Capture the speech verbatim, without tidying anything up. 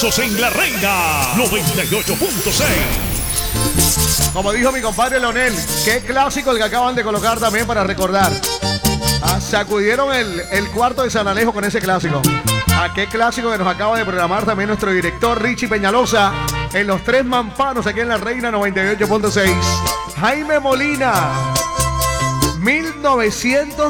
aplausos en La Reina noventa y ocho punto seis. Como dijo mi compadre Leonel, qué clásico el que acaban de colocar también para recordar. Ah, sacudieron el, el cuarto de San Alejo con ese clásico. Ah, qué clásico que nos acaba de programar también nuestro director Richie Peñalosa en Los Tres Mampanos aquí en La Reina noventa y ocho punto seis. Jaime Molina, mil novecientos